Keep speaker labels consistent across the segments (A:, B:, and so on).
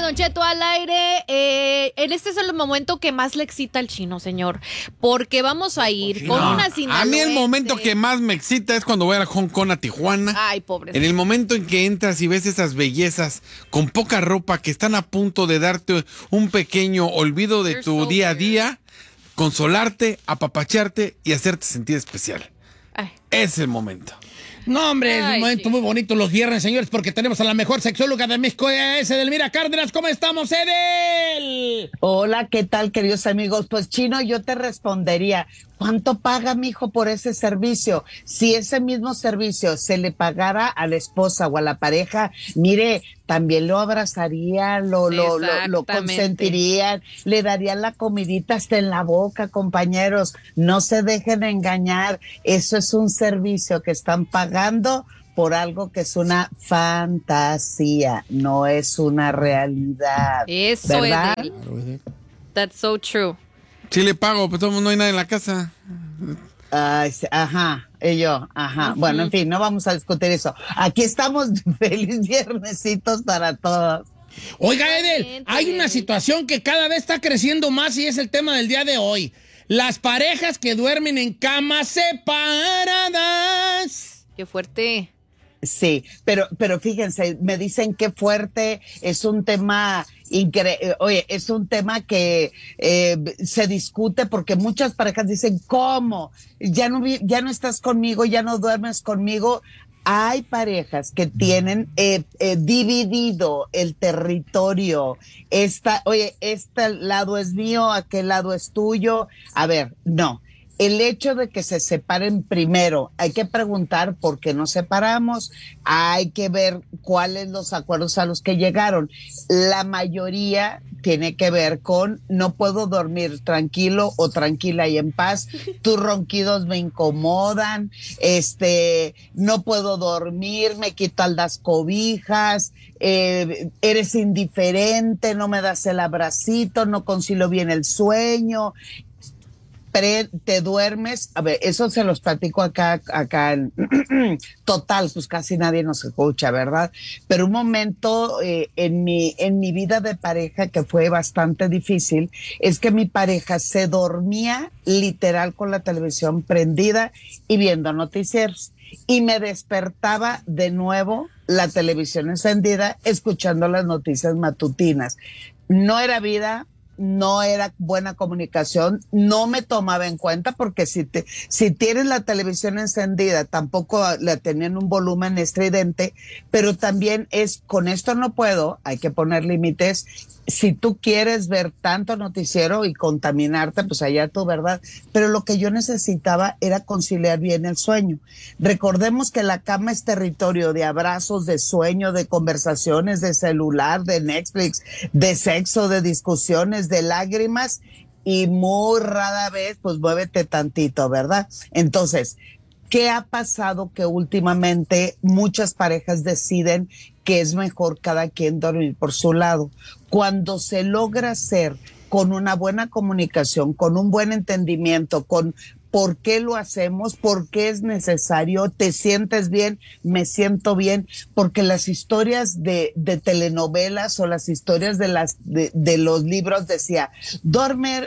A: Don Cheto al aire. En este es el momento que más le excita al chino, señor. Porque vamos a ir con una sinaloense.
B: A mí el momento que más me excita es cuando voy a Hong Kong, a Tijuana.
A: Ay, pobre.
B: En el momento en que entras y ves esas bellezas con poca ropa que están a punto de darte un pequeño olvido de tu día a día, consolarte, apapacharte y hacerte sentir especial.
A: Ay.
B: Es el momento.
C: No, hombre, es un momento muy bonito los viernes, señores, porque tenemos a la mejor sexóloga de México, es Edelmira Cárdenas. ¿Cómo estamos, Edel?
D: Hola, ¿qué tal, queridos amigos? Pues, Chino, yo te respondería, ¿cuánto paga mi hijo por ese servicio? Si ese mismo servicio se le pagara a la esposa o a la pareja, mire, también lo abrazaría, lo consentirían, le darían la comidita hasta en la boca, compañeros. No se dejen engañar, eso es un servicio que están pagando por algo que es una fantasía, no es una realidad.
A: Eso,
D: ¿verdad?
A: Edel. That's so true.
B: Si le pago, pues no hay nada en la casa.
D: Ajá, ajá. Bueno, en fin, no vamos a discutir eso. Aquí estamos, feliz viernesitos para todos.
C: Oiga, Edel, hay una situación que cada vez está creciendo más y es el tema del día de hoy. Las parejas que duermen en camas separadas.
A: Qué fuerte.
D: Sí, pero fíjense, me dicen qué fuerte, es un tema increíble. Oye, es un tema que se discute porque muchas parejas dicen, ¿cómo? Ya no estás conmigo, ya no duermes conmigo. Hay parejas que tienen dividido el territorio. Este lado es mío, aquel lado es tuyo. A ver, no. El hecho de que se separen primero, hay que preguntar por qué nos separamos, hay que ver cuáles los acuerdos a los que llegaron. La mayoría tiene que ver con no puedo dormir tranquilo o tranquila y en paz, tus ronquidos me incomodan, no puedo dormir, me quitan las cobijas, eres indiferente, no me das el abracito, no concilio bien el sueño. Te duermes, a ver, eso se los platico acá en total, pues casi nadie nos escucha, ¿verdad? Pero un momento en mi vida de pareja que fue bastante difícil, es que mi pareja se dormía literal con la televisión prendida y viendo noticieros. Y me despertaba de nuevo la televisión encendida, escuchando las noticias matutinas. No era vida, no era buena comunicación, no me tomaba en cuenta porque si tienes la televisión encendida, tampoco la tenían un volumen estridente, pero también es, con esto no puedo, hay que poner límites. Si tú quieres ver tanto noticiero y contaminarte, pues allá tú, ¿verdad? Pero lo que yo necesitaba era conciliar bien el sueño. Recordemos que la cama es territorio de abrazos, de sueño, de conversaciones, de celular, de Netflix, de sexo, de discusiones, de lágrimas, y muy rara vez, pues muévete tantito, ¿verdad? Entonces, ¿qué ha pasado? Que últimamente muchas parejas deciden que es mejor cada quien dormir por su lado. Cuando se logra hacer con una buena comunicación, con un buen entendimiento, con por qué lo hacemos, por qué es necesario, te sientes bien, me siento bien, porque las historias de telenovelas o las historias de los libros decía, dormir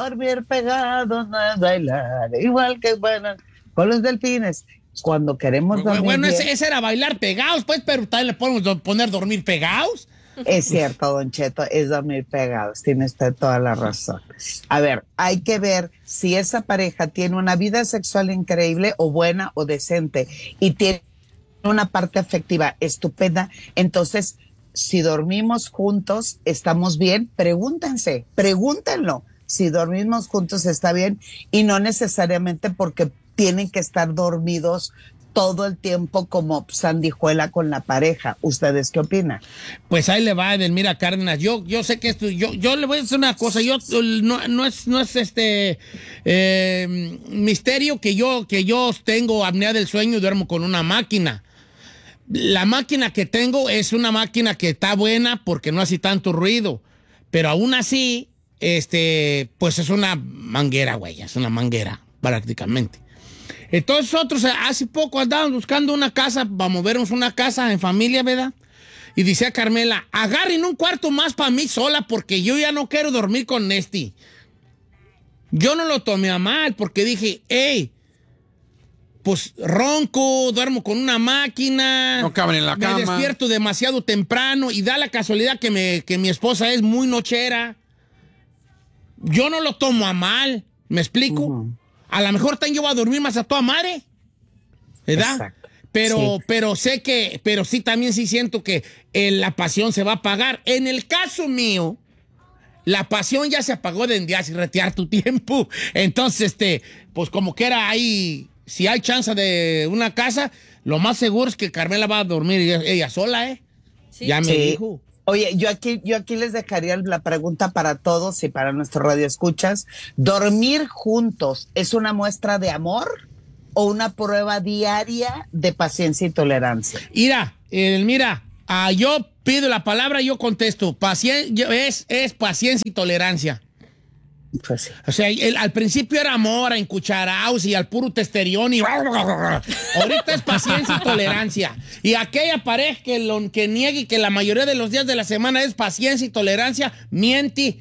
D: pegados, no es bailar, igual que bueno, con los delfines. Cuando queremos dormir
C: bueno,
D: bien,
C: ese era bailar pegados, pues, pero también le podemos poner dormir pegados.
D: es cierto, Don Cheto, es dormir pegados, tiene usted toda la razón. A ver, hay que ver si esa pareja tiene una vida sexual increíble o buena o decente y tiene una parte afectiva estupenda. Entonces, si dormimos juntos, ¿estamos bien? Pregúntenlo. Si dormimos juntos está bien, y no necesariamente porque tienen que estar dormidos todo el tiempo como sandijuela con la pareja. ¿Ustedes qué opinan?
C: Pues ahí le va, Edelmira Cárdenas. Yo sé que esto, yo le voy a decir una cosa. Yo no es misterio que yo tengo apnea del sueño y duermo con una máquina. La máquina que tengo es una máquina que está buena porque no hace tanto ruido, pero aún así, pues es una manguera, güey, es una manguera prácticamente. Entonces nosotros hace poco andábamos buscando una casa, para movernos una casa en familia, ¿verdad? Y dice a Carmela, agarren un cuarto más para mí sola porque yo ya no quiero dormir con Nesty. Yo no lo tomé a mal porque dije, hey, pues ronco, duermo con una máquina.
B: No caben en la cama.
C: Me despierto demasiado temprano y da la casualidad que mi esposa es muy nochera. Yo no lo tomo a mal, ¿me explico? A lo mejor también yo voy a dormir más a toda madre, ¿verdad?
D: Exacto.
C: Pero sé que, pero sí también sí siento que la pasión se va a apagar. En el caso mío, la pasión ya se apagó de hace retirar tu tiempo. Entonces, pues como que era ahí, si hay chance de una casa, lo más seguro es que Carmela va a dormir ella sola, ¿eh?
A: Sí.
C: Ya me dijo.
D: Oye, yo aquí les dejaría la pregunta para todos y para nuestro radioescuchas. ¿Dormir juntos es una muestra de amor o una prueba diaria de paciencia y tolerancia?
C: Mira, yo pido la palabra, yo contesto. Es paciencia y tolerancia.
D: Pues sí.
C: O sea, al principio era amor a encucharaos y al puro testerión y ahorita es paciencia y tolerancia. Y aquella pareja que niegue que la mayoría de los días de la semana es paciencia y tolerancia, miente.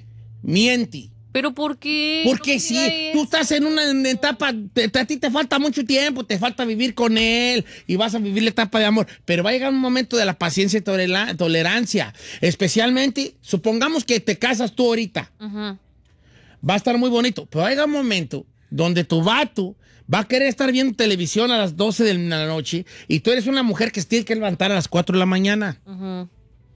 A: ¿Pero por qué?
C: Porque
A: No
C: si
A: diga
C: tú
A: eso.
C: estás en una etapa, a ti te falta mucho tiempo, te falta vivir con él y vas a vivir la etapa de amor, pero va a llegar un momento de la paciencia y tolerancia, especialmente, supongamos que te casas tú ahorita.
A: Ajá.
C: Va a estar muy bonito, pero va a llegar un momento donde tu vato va a querer estar viendo televisión a las 12 de la noche y tú eres una mujer que se tiene que levantar a las 4 de la mañana.
A: Ajá.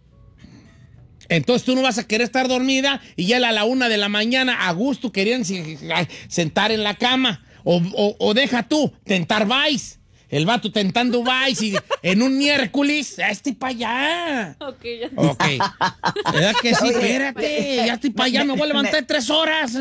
C: Entonces tú no vas a querer estar dormida y ya a la 1 de la mañana a gusto querían sentar en la cama. O deja tú, tentar Vice. El vato tentando Vice y en un miércoles, ya estoy para allá.
A: Ok, ya.
C: Ok. ¿Verdad que sí?
D: Oye,
C: Espérate, ya estoy para allá, me voy a levantar 3 horas.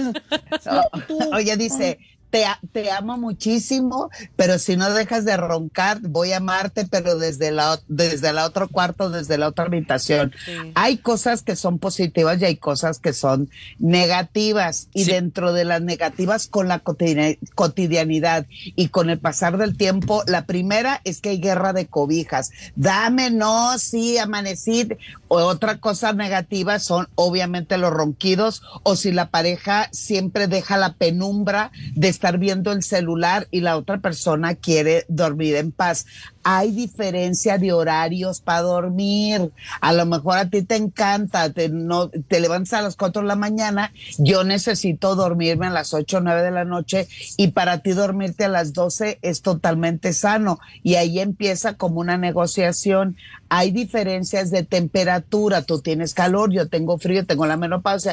D: Oye, dice, te amo muchísimo, pero si no dejas de roncar, voy a amarte, pero desde el otro cuarto, desde la otra habitación.
A: Sí.
D: Hay cosas que son positivas y hay cosas que son negativas. Y
C: Sí.
D: dentro de las negativas, con la cotidianidad y con el pasar del tiempo, la primera es que hay guerra de cobijas. Dame, no, sí, amanecí. Otra cosa negativa son obviamente los ronquidos o si la pareja siempre deja la penumbra de estar viendo el celular y la otra persona quiere dormir en paz. Hay diferencia de horarios para dormir. A lo mejor a ti te encanta, te levantas a las 4 de la mañana, yo necesito dormirme a las 8 o 9 de la noche y para ti dormirte a las 12 es totalmente sano. Y ahí empieza como una negociación. Hay diferencias de temperatura, tú tienes calor, yo tengo frío, tengo la menopausia,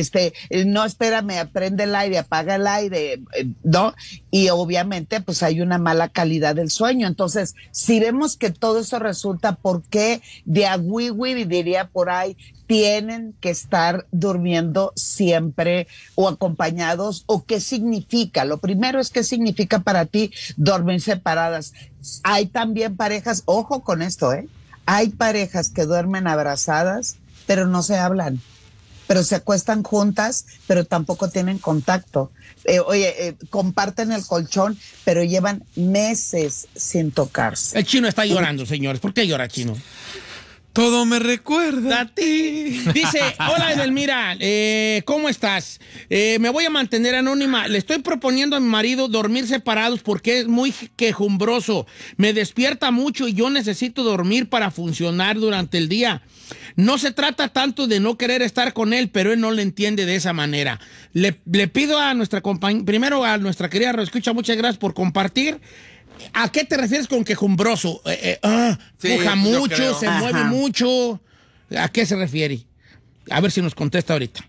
D: no, espérame, prende el aire, apaga el aire, ¿no? Y obviamente pues hay una mala calidad del sueño. Entonces, si vemos que todo eso resulta, ¿por qué de a wiwi, diría por ahí, tienen que estar durmiendo siempre o acompañados? ¿O qué significa? Lo primero es qué significa para ti dormir separadas. Hay también parejas, ojo con esto, hay parejas que duermen abrazadas, pero no se hablan, pero se acuestan juntas, pero tampoco tienen contacto. Comparten el colchón, pero llevan meses sin tocarse.
C: El chino está llorando, señores. ¿Por qué llora, chino?
B: Todo me recuerda
C: A ti. Dice, hola Edelmira, ¿cómo estás? Me voy a mantener anónima. Le estoy proponiendo a mi marido dormir separados porque es muy quejumbroso. Me despierta mucho y yo necesito dormir para funcionar durante el día. No se trata tanto de no querer estar con él, pero él no le entiende de esa manera. Le pido a nuestra compañera, primero a nuestra querida Escucha, muchas gracias por compartir. ¿A qué te refieres con quejumbroso?
B: Sí,
C: Puja
B: yo
C: mucho,
B: creo.
C: se mueve mucho. ¿A qué se refiere? A ver si nos contesta ahorita.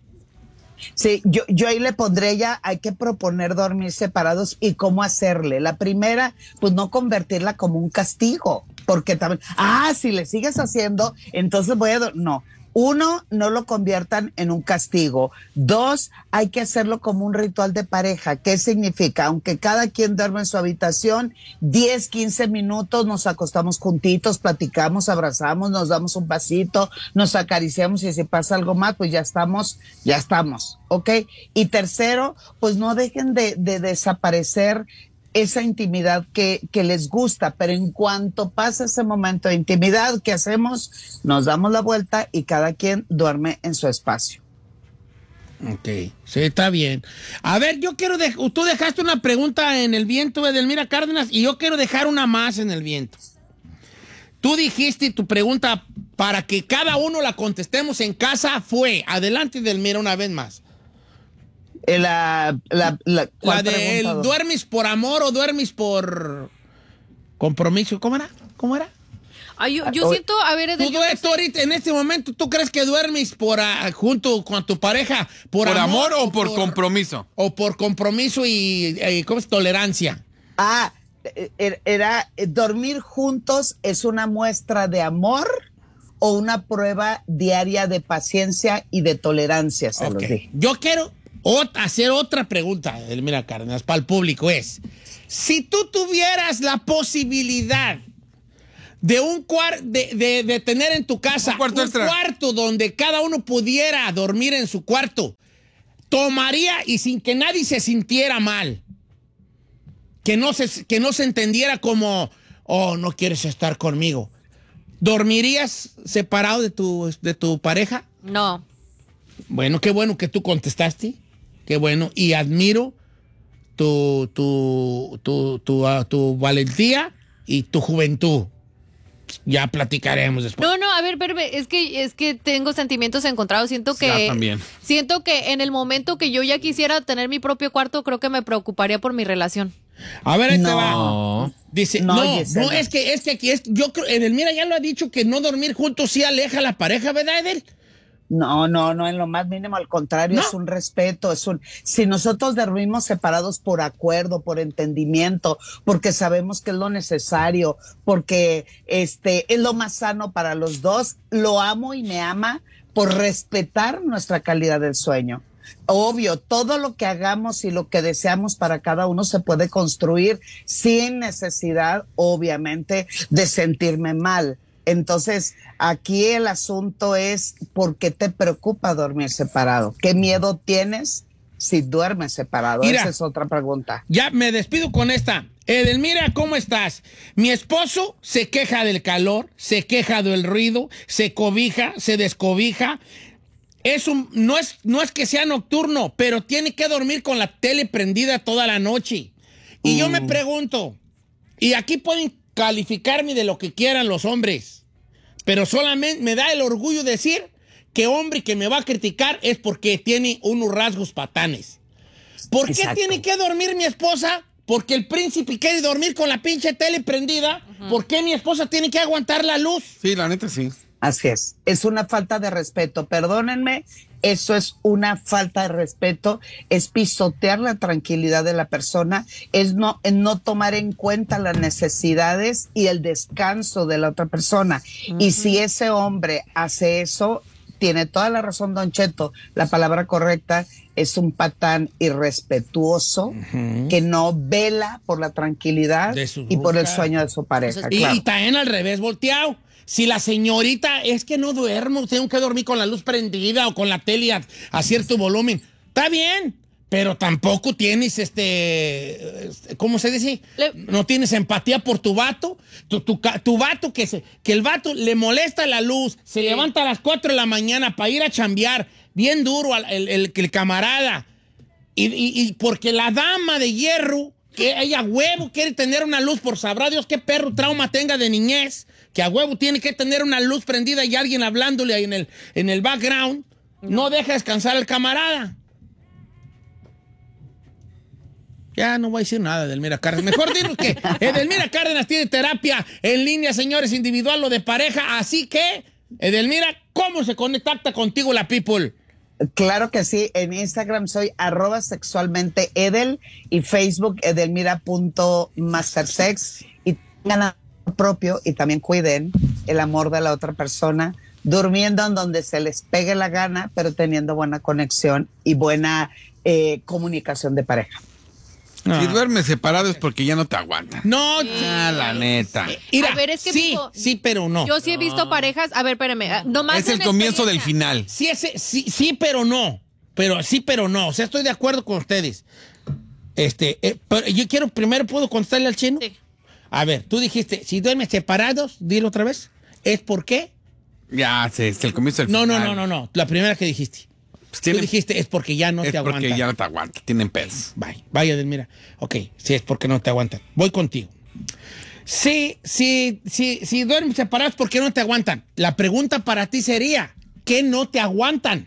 D: Sí, yo ahí le pondré ya, hay que proponer dormir separados y cómo hacerle. La primera, pues no convertirla como un castigo, porque también, si le sigues haciendo, entonces no. 1, no lo conviertan en un castigo. 2, hay que hacerlo como un ritual de pareja. ¿Qué significa? Aunque cada quien duerme en su habitación, 10, 15 minutos nos acostamos juntitos, platicamos, abrazamos, nos damos un pasito, nos acariciamos y si pasa algo más, pues ya estamos, ¿ok? Y tercero, pues no dejen de desaparecer esa intimidad que les gusta, pero en cuanto pasa ese momento de intimidad, ¿qué hacemos? Nos damos la vuelta y cada quien duerme en su espacio.
C: Ok, sí, está bien. A ver, yo quiero, tú dejaste una pregunta en el viento, Edelmira Cárdenas, y yo quiero dejar una más en el viento. Tú dijiste tu pregunta para que cada uno la contestemos en casa fue, adelante Edelmira una vez más.
D: La
C: de ¿duermes por amor o duermes por compromiso? ¿Cómo era?
A: Ay, yo siento, a ver,
C: Tú ahorita, en este momento, ¿tú crees que duermes junto con tu pareja
B: por amor o por compromiso?
C: O por compromiso y ¿cómo es? Tolerancia.
D: Dormir juntos es una muestra de amor o una prueba diaria de paciencia y de tolerancia, se los dije.
C: Yo quiero hacer otra pregunta, Edelmira Cárdenas, para el público. Si tú tuvieras la posibilidad de tener en tu casa un cuarto donde cada uno pudiera dormir en su cuarto, tomaría y sin que nadie se sintiera mal, que no se entendiera como, oh, no quieres estar conmigo, ¿dormirías separado de tu pareja?
A: No.
C: Bueno, qué bueno que tú contestaste, qué bueno, y admiro tu valentía y tu juventud. Ya platicaremos después.
A: No, a ver, es que tengo sentimientos encontrados. Siento que en el momento que yo ya quisiera tener mi propio cuarto, creo que me preocuparía por mi relación.
C: A ver, ahí te va. Dice, es que aquí yo creo, Edelmira ya lo ha dicho, que no dormir juntos sí aleja a la pareja, ¿verdad, Edel?
D: No, en lo más mínimo, al contrario, es un respeto, si nosotros dormimos separados por acuerdo, por entendimiento, porque sabemos que es lo necesario, porque es lo más sano para los dos, lo amo y me ama por respetar nuestra calidad del sueño. Obvio, todo lo que hagamos y lo que deseamos para cada uno se puede construir sin necesidad, obviamente, de sentirme mal. Entonces, aquí el asunto es ¿por qué te preocupa dormir separado? ¿Qué miedo tienes si duermes separado?
C: Mira,
D: esa es otra pregunta.
C: Ya me despido con esta. Edelmira, ¿cómo estás? Mi esposo se queja del calor, se queja del ruido, se cobija, se descobija. No es que sea nocturno, pero tiene que dormir con la tele prendida toda la noche. Y yo me pregunto, y aquí pueden calificarme de lo que quieran los hombres, pero solamente me da el orgullo decir que hombre que me va a criticar es porque tiene unos rasgos patanes. ¿Por qué tiene que dormir mi esposa? Porque el príncipe quiere dormir con la pinche tele prendida. ¿Por qué mi esposa tiene que aguantar la luz?
B: Sí, la neta sí.
D: Así es una falta de respeto, perdónenme, eso es una falta de respeto, es pisotear la tranquilidad de la persona, es no tomar en cuenta las necesidades y el descanso de la otra persona. Y si ese hombre hace eso, tiene toda la razón, Don Cheto, la palabra correcta, es un patán irrespetuoso que no vela por la tranquilidad y por el sueño de su pareja.
C: Y también al revés, volteado. Si la señorita es que no duermo, tengo que dormir con la luz prendida o con la tele a cierto volumen, está bien, pero tampoco tienes ¿cómo se dice? No tienes empatía por tu vato. Tu vato que el vato le molesta la luz, se levanta a las 4 de la mañana para ir a chambear, bien duro el camarada. Y porque la dama de hierro, que ella huevo quiere tener una luz, por sabrá Dios qué perro trauma tenga de niñez, que a huevo tiene que tener una luz prendida y alguien hablándole ahí en el background, no deja descansar al camarada. Ya no voy a decir nada de Edelmira Cárdenas. Mejor dinos que Edelmira Cárdenas tiene terapia en línea, señores, individual o de pareja. Así que, Edelmira, ¿cómo se contacta contigo la people?
D: Claro que sí, en Instagram soy @sexualmenteedel y Facebook edelmira.mastersex, y tengan propio y también cuiden el amor de la otra persona, durmiendo en donde se les pegue la gana, pero teniendo buena conexión y buena comunicación de pareja.
B: Si duermes separado es porque ya no te aguantan.
C: No,
B: la neta.
C: Mira,
A: a ver, es que
C: sí, pero no.
A: Yo sí he visto parejas, a ver, espérame, nomás
B: es el comienzo del final.
C: Sí, pero no. Pero sí, pero no. O sea, estoy de acuerdo con ustedes. Pero yo quiero, primero, ¿puedo contestarle al chino?
A: Sí.
C: A ver, tú dijiste, si duermes separados, dilo otra vez. ¿Es por qué?
B: Ya, es el comienzo del final.
C: No. La primera que dijiste.
B: Pues
C: Tú dijiste, es porque ya no te aguantan.
B: Es porque ya no te aguantan, tienen pedos.
C: Vaya, Edelmira. Ok, sí, es porque no te aguantan. Voy contigo. Si duermes separados, ¿por qué no te aguantan? La pregunta para ti sería, ¿qué no te aguantan?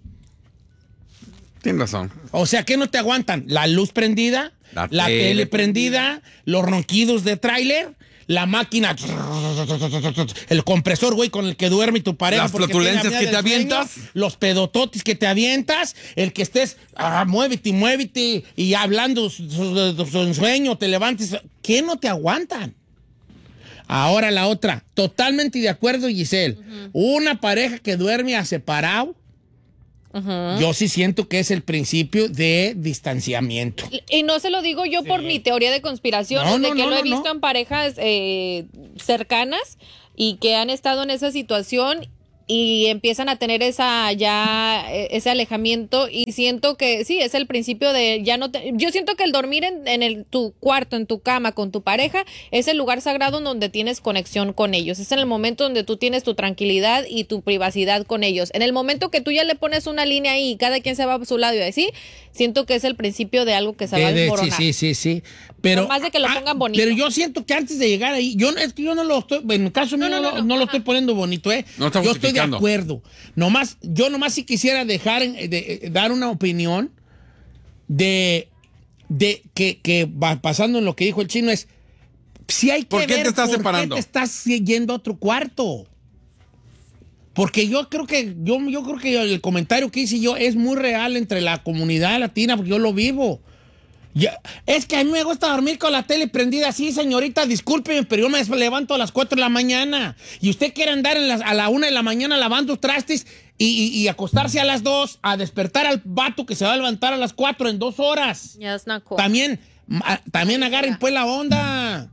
B: Tienes razón.
C: O sea, ¿qué no te aguantan? ¿La luz prendida? ¿La tele prendida? ¿Los ronquidos de tráiler? ¿La máquina? ¿El compresor, güey, con el que duerme tu pareja?
B: ¿Las flatulencias que te avientas?
C: ¿Los pedototis que te avientas? ¿El que estés, muévete, y hablando su sueño, te levantes? ¿Qué no te aguantan? Ahora la otra, totalmente de acuerdo, Giselle. Una pareja que duerme a separado, yo sí siento que es el principio de distanciamiento.
A: Y no se lo digo yo por mi teoría de conspiración, lo he visto en parejas cercanas y que han estado en esa situación y empiezan a tener ese alejamiento, y siento que sí, es el principio de ya no yo siento que el dormir en tu cuarto, en tu cama con tu pareja, es el lugar sagrado en donde tienes conexión con ellos, es en el momento donde tú tienes tu tranquilidad y tu privacidad con ellos. En el momento que tú ya le pones una línea ahí y cada quien se va a su lado y así, siento que es el principio de algo que se va a desmoronar.
C: Sí. Pero,
A: más de que lo pongan bonito.
C: Pero yo siento que antes de llegar ahí, yo no lo estoy, en mi caso no lo estoy poniendo bonito,
B: No
C: yo estoy de acuerdo. Yo nomás sí quisiera dar una opinión de que pasando en lo que dijo el chino, es si hay que
B: ¿Por qué
C: ver
B: te estás separando?
C: ¿Por qué te estás yendo a otro cuarto? Porque yo creo que el comentario que hice yo es muy real entre la comunidad latina, porque yo lo vivo. Es que a mí me gusta dormir con la tele prendida. Sí, señorita, discúlpeme, pero yo me levanto a las 4 de la mañana. Y usted quiere andar a la 1 de la mañana lavando trastes y acostarse a las 2, a despertar al vato que se va a levantar a las 4 en 2 horas.
A: Yeah, it's not cool.
C: También agarren pues la onda.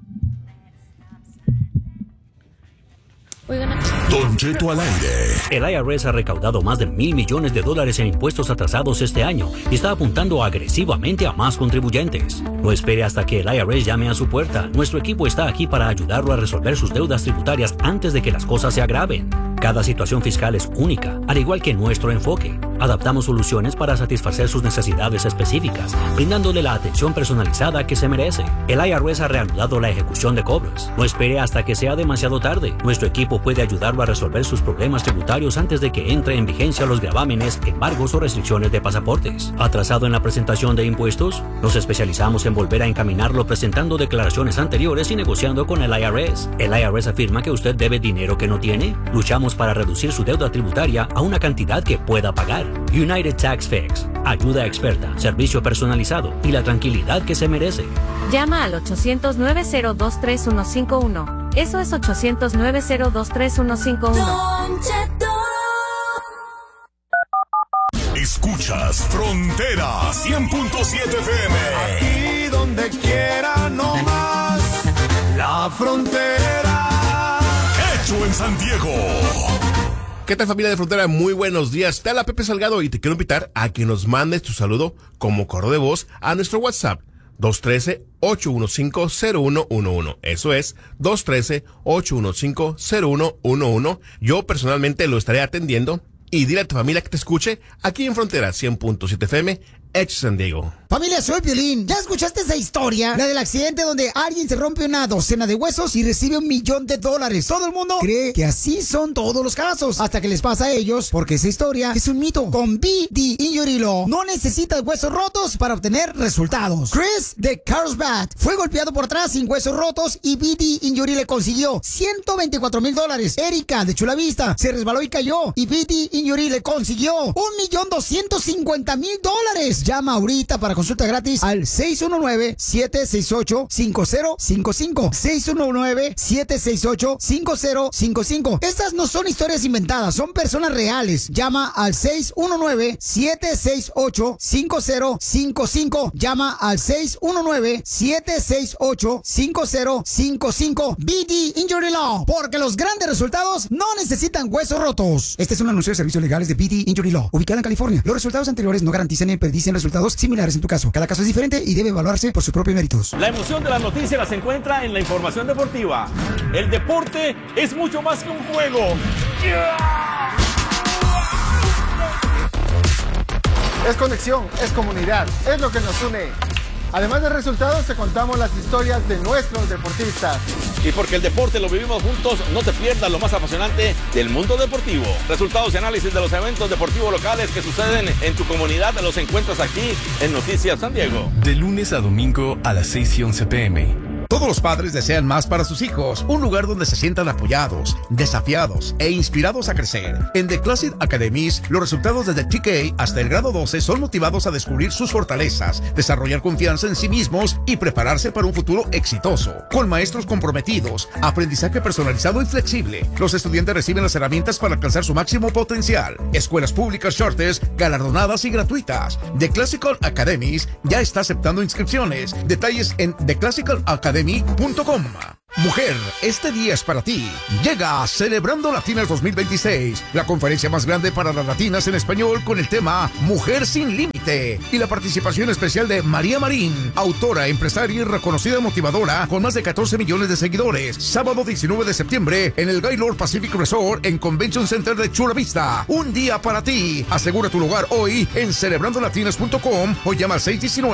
E: Don Cheto al aire.
F: El IRS ha recaudado más de $1,000 millones en impuestos atrasados este año y está apuntando agresivamente a más contribuyentes. No espere hasta que el IRS llame a su puerta. Nuestro equipo está aquí para ayudarlo a resolver sus deudas tributarias antes de que las cosas se agraven. Cada situación fiscal es única, al igual que nuestro enfoque. Adaptamos soluciones para satisfacer sus necesidades específicas, brindándole la atención personalizada que se merece. El IRS ha reanudado la ejecución de cobros. No espere hasta que sea demasiado tarde. Nuestro equipo puede ayudarlo a resolver sus problemas tributarios antes de que entre en vigencia los gravámenes, embargos o restricciones de pasaportes. ¿Atrasado en la presentación de impuestos? Nos especializamos en volver a encaminarlo presentando declaraciones anteriores y negociando con el IRS. ¿El IRS afirma que usted debe dinero que no tiene? Luchamos para reducir su deuda tributaria a una cantidad que pueda pagar. United Tax Fix. Ayuda experta, servicio personalizado y la tranquilidad que se merece.
G: Llama al 800-902-3151. Eso es 800-902-3151.
E: Escuchas Frontera 100.7 FM.
H: Aquí donde quiera, no más. La Frontera.
E: Hecho en San Diego. ¿Qué tal, familia de Frontera? Muy buenos días. Te habla Pepe Salgado y te quiero invitar a que nos mandes tu saludo como correo de voz a nuestro WhatsApp 213-815-0111. Eso es 213-815-0111. Yo personalmente lo estaré atendiendo. Y dile a tu familia que te escuche aquí en Frontera 100.7 FM, Hecho San Diego.
I: Familia, soy Piolín. ¿Ya escuchaste esa historia? La del accidente donde alguien se rompe una docena de huesos y recibe $1 millón. Todo el mundo cree que así son todos los casos, hasta que les pasa a ellos, porque esa historia es un mito. Con BD Injury Law no necesitas huesos rotos para obtener resultados. Chris de Carlsbad fue golpeado por atrás sin huesos rotos y BD Injury le consiguió $124,000. Erika de Chula Vista se resbaló y cayó y BD Injury le consiguió $1,250,000. Llama ahorita para consulta gratis al 619-768-5055. 619-768-5055. Estas no son historias inventadas, son personas reales. Llama al 619-768-5055. Llama al 619-768-5055. BD Injury Law, porque los grandes resultados no necesitan huesos rotos. Este es un anuncio de servicios legales de BD Injury Law, ubicada en California. Los resultados anteriores no garantizan ni predicen resultados similares en tu caso. caso. Cada caso es diferente y debe evaluarse por sus propios méritos.
J: La emoción de las noticias las encuentra en la información deportiva. El deporte es mucho más que un juego.
K: Es conexión, es comunidad, es lo que nos une. Además de resultados, te contamos las historias de nuestros deportistas.
J: Y porque el deporte lo vivimos juntos, no te pierdas lo más apasionante del mundo deportivo. Resultados y análisis de los eventos deportivos locales que suceden en tu comunidad los encuentras aquí en Noticias San Diego.
L: De lunes a domingo a las 6:11 p.m.
M: Todos los padres desean más para sus hijos, un lugar donde se sientan apoyados, desafiados e inspirados a crecer. En The Classic Academies, los resultados desde TK hasta el grado 12 son motivados a descubrir sus fortalezas, desarrollar confianza en sí mismos y prepararse para un futuro exitoso. Con maestros comprometidos, aprendizaje personalizado y flexible, los estudiantes reciben las herramientas para alcanzar su máximo potencial. Escuelas públicas charters, galardonadas y gratuitas. The Classical Academies ya está aceptando inscripciones. Detalles en theclassicalacademy.com. Mujer, este día es para ti. Llega Celebrando Latinas 2026, la conferencia más grande para las latinas en español con el tema Mujer sin Límite y la participación especial de María Marín, autora, empresaria y reconocida motivadora con más de 14 millones de seguidores. Sábado 19 de septiembre en el Gaylord Pacific Resort en Convention Center de Chula Vista. Un día para ti. Asegura tu lugar hoy en celebrandolatinas.com o llama al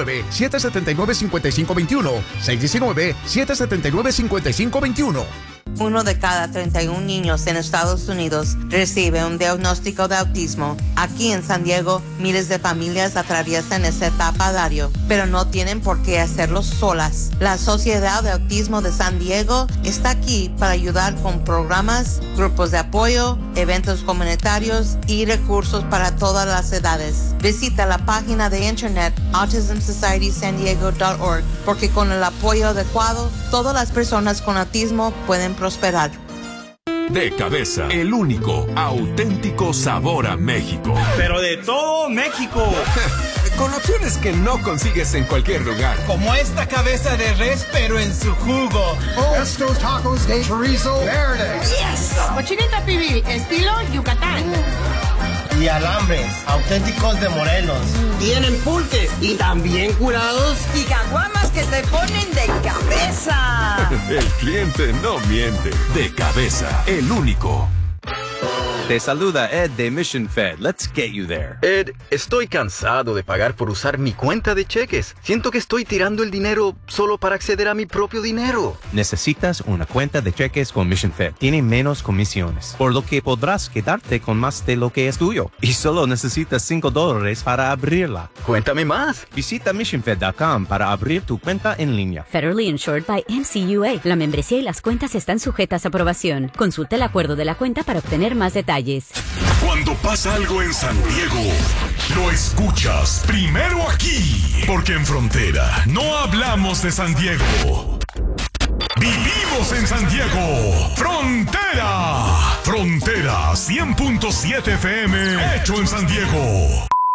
M: 619-779-5521. 619-779-5521.
N: 1 de cada 31 niños en Estados Unidos recibe un diagnóstico de autismo. Aquí en San Diego, miles de familias atraviesan esta etapa a diario, pero no tienen por qué hacerlo solas. La Sociedad de Autismo de San Diego está aquí para ayudar con programas, grupos de apoyo, eventos comunitarios y recursos para todas las edades. Visita la página de internet autismsocietysandiego.org porque con el apoyo adecuado, todas las personas con autismo pueden prosperar.
O: De Cabeza, el único auténtico sabor a México.
P: Pero de todo México.
O: Con opciones que no consigues en cualquier lugar.
P: Como esta cabeza de res, pero en su jugo.
K: Estos tacos de chorizo verde.
Q: Yes. Cochinita pibil, estilo Yucatán.
P: Y alambres, auténticos de Morelos.
Q: Tienen pulques y también curados.
R: Y caguamas que te ponen de cabeza.
O: El cliente no miente. De Cabeza, el único.
S: Te saluda Ed de Mission Fed. Let's get you there.
T: Ed, estoy cansado de pagar por usar mi cuenta de cheques. Siento que estoy tirando el dinero solo para acceder a mi propio dinero.
S: Necesitas una cuenta de cheques con Mission Fed. Tiene menos comisiones, por lo que podrás quedarte con más de lo que es tuyo. Y solo necesitas $5 para abrirla.
T: Cuéntame más.
S: Visita missionfed.com para abrir tu cuenta en línea.
U: Federally insured by NCUA. La membresía y las cuentas están sujetas a aprobación. Consulta el acuerdo de la cuenta para obtener más detalles.
O: Cuando pasa algo en San Diego, lo escuchas primero aquí, porque en Frontera no hablamos de San Diego. Vivimos en San Diego. Frontera. Frontera 100.7 FM. Hecho en San Diego.